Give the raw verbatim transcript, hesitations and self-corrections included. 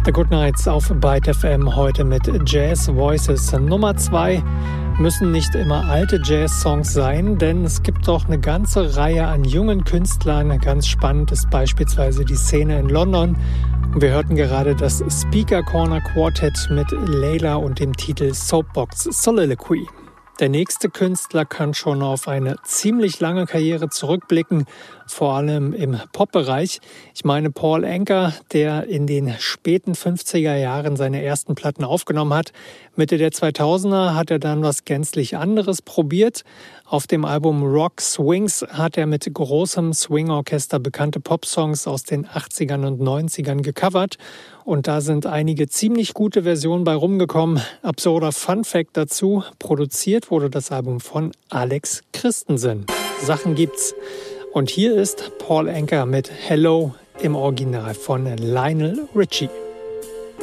The Good Nights auf Byte F M heute mit Jazz Voices. Nummer zwei müssen nicht immer alte Jazz-Songs sein, denn es gibt doch eine ganze Reihe an jungen Künstlern. Ganz spannend ist beispielsweise die Szene in London. Und wir hörten gerade das Speaker Corner Quartet mit Layla und dem Titel Soapbox Soliloquy. Der nächste Künstler kann schon auf eine ziemlich lange Karriere zurückblicken, vor allem im Pop-Bereich. Ich meine Paul Anka, der in den späten fünfziger Jahren seine ersten Platten aufgenommen hat. Mitte der zweitausender hat er dann was gänzlich anderes probiert. Auf dem Album Rock Swings hat er mit großem Swing-Orchester bekannte Popsongs aus den achtzigern und neunzigern gecovert. Und da sind einige ziemlich gute Versionen bei rumgekommen. Absurder Fun-Fact dazu: Produziert wurde das Album von Alex Christensen. Sachen gibt's. Und hier ist Paul Anka mit Hello im Original von Lionel Richie.